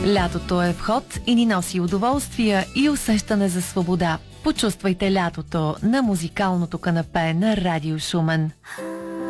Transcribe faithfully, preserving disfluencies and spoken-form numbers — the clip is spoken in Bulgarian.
Лятото е вход и ни носи удоволствия и усещане за свобода. Почувствайте лятото на музикалното канапе на Радио Шумен.